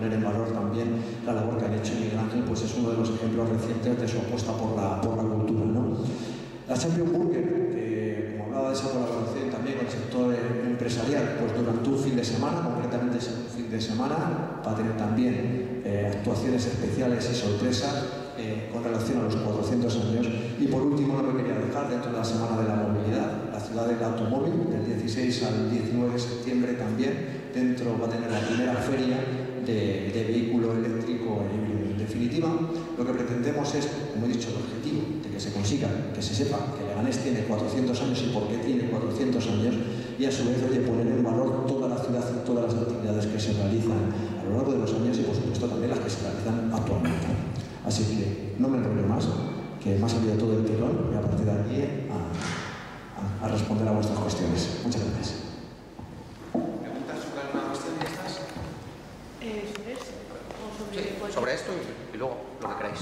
poner en valor también la labor que han hecho. Miguel Ángel pues es uno de los ejemplos recientes de su apuesta por la cultura, ¿no? La Champion Burger, que como hablaba de esa colaboración también con el sector empresarial, pues durante un fin de semana, concretamente ese fin de semana, va a tener también actuaciones especiales y sorpresas con relación a los 400 años. Y por último, lo que quería dejar dentro de la Semana de la Movilidad, la ciudad del automóvil, del 16 al 19 de septiembre también, dentro va a tener la primera feria de vehículo eléctrico e híbrido. En definitiva, lo que pretendemos es, como he dicho, el objetivo de que se consiga, que se sepa que Leganés tiene 400 años y por qué tiene 400 años, y a su vez, oye, poner en valor toda la ciudad y todas las actividades que se realizan a lo largo de los años y, por supuesto, también las que se realizan actualmente. Así que no me enrollo más, que me ha salido todo el tirón y a partir de aquí a responder a vuestras cuestiones. Muchas gracias. ¿Preguntas sobre alguna cuestión de estas? ¿Sobre esto? ¿O sobre Sí, sobre esto y luego lo que queráis.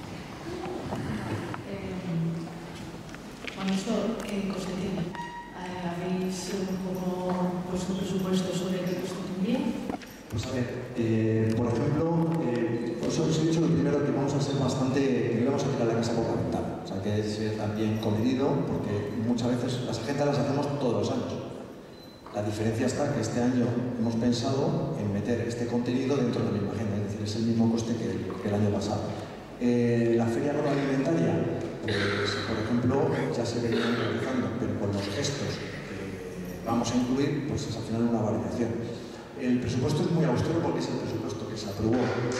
Bueno, esto, ¿qué coste tiene? ¿Habéis un poco puesto un presupuesto sobre qué coste tendría? Pues a ver, por ejemplo, por eso os he dicho lo primero que vamos a ser bastante, que vamos a tirar la casa por la ventana. O sea, que es también comedido, porque muchas veces las agendas las hacemos todos los años. La diferencia está que este año hemos pensado en meter este contenido dentro de la misma agenda, es decir, es el mismo coste que el año pasado. La feria agroalimentaria, pues, por ejemplo, ya se venía realizando, pero con los gestos que vamos a incluir, pues es al final una variación. El presupuesto es muy austero porque es el presupuesto que se aprobó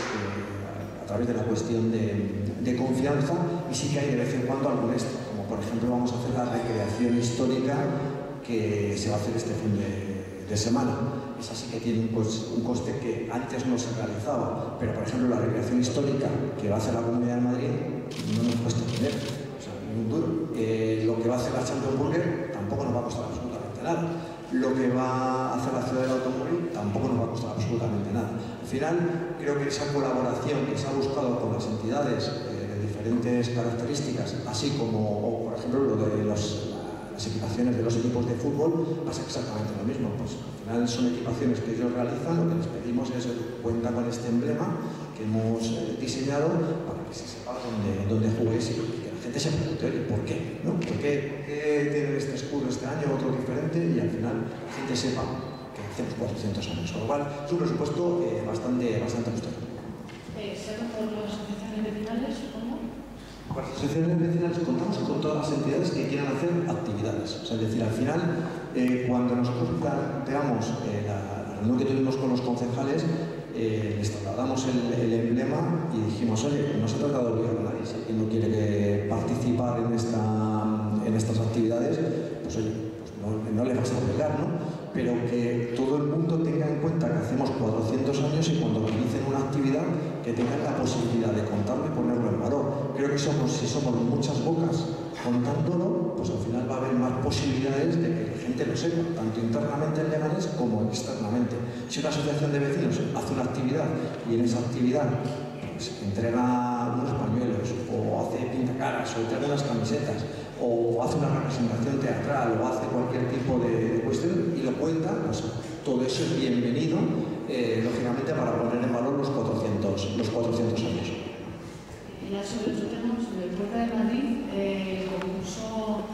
a través de la cuestión de confianza, y sí que hay de vez en cuando algún extra, como por ejemplo vamos a hacer la recreación histórica que se va a hacer este fin de semana. Esa sí que tiene un coste que antes no se realizaba, pero por ejemplo la recreación histórica que va a hacer la Comunidad de Madrid no nos cuesta dinero, o sea, ni un duro. Lo que va a hacer la Champion Burger tampoco nos va a costar absolutamente nada. Lo que va a hacer la ciudad del automóvil tampoco nos va a costar absolutamente nada. Al final, creo que esa colaboración que se ha buscado con las entidades de diferentes características, así como, por ejemplo, lo de las equipaciones de los equipos de fútbol, va a ser exactamente lo mismo. Pues al final son equipaciones que ellos realizan, lo que les pedimos es cuenta con este emblema que hemos diseñado para que se sepa dónde juguéis y que la gente se pregunte, oye, ¿por qué? ¿No? ¿Por qué tienen este escudo este año, otro diferente? Y al final la gente sepa que hacemos 400 años. Con lo cual es un presupuesto bastante austero. ¿Serán por las asociaciones vecinales, supongo? Con las asociaciones vecinales contamos con todas las entidades que quieran hacer actividades. O sea, es decir, al final, cuando nosotros planteamos la reunión que tuvimos con los concejales, les trasladamos el emblema y dijimos, oye, no se trata de obligar a nadie, si alguien no quiere participar en estas actividades, pues oye, pues no le vas a obligar, ¿no? Pero que todo el mundo tenga en cuenta que hacemos 400 años y cuando organicen una actividad que tengan la posibilidad de contarlo y ponerlo en valor. Creo que si somos muchas bocas contándolo, pues al final va a haber más posibilidades de que la gente lo sepa, tanto internamente en Leganés como externamente. Si una asociación de vecinos hace una actividad y en esa actividad pues, entrega unos pañuelos o hace pintacaras o entrega unas camisetas o hace una representación teatral o hace cualquier tipo de cuestión y lo cuenta, pues todo eso es bienvenido, lógicamente, para poner en valor los 400 años. Ya sobre otro tema, sobre el Puerta de Madrid, el concurso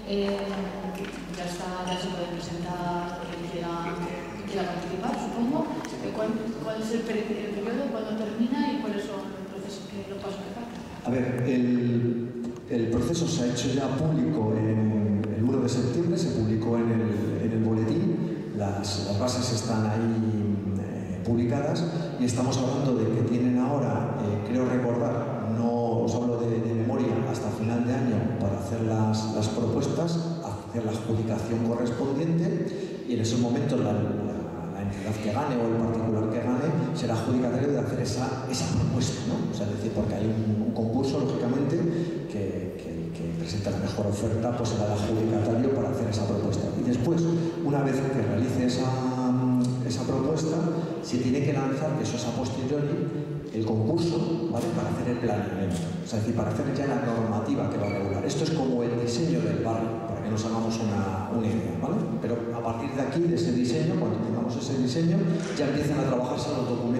ya se puede presentar quien quiera participar, supongo. ¿Cuál es el periodo, cuándo termina y cuáles son los procesos que lo pasan a falta? A ver, el proceso se ha hecho ya público el 1 de septiembre, se publicó en el boletín, las bases están ahí publicadas y estamos hablando de que tienen ahora, creo recordar, no os hablo de memoria, hasta final de año para hacer las propuestas, hacer la adjudicación correspondiente y en esos momentos la entidad que gane o el particular que gane será adjudicatario de hacer esa propuesta, ¿no? O sea, es decir, porque hay un concurso, lógicamente, que presenta la mejor oferta, pues será el adjudicatario para hacer esa propuesta. Y después, una vez que realice esa propuesta, se tiene que lanzar, que eso es a posteriori, el concurso, ¿vale?, para hacer el planeamiento. O sea, es decir, para hacer ya la normativa que va a regular. Esto es como el diseño del barrio, para que nos hagamos una idea, ¿vale? Pero a partir de aquí, de ese diseño, cuando tengamos ese diseño, ya empiezan a trabajarse los documentos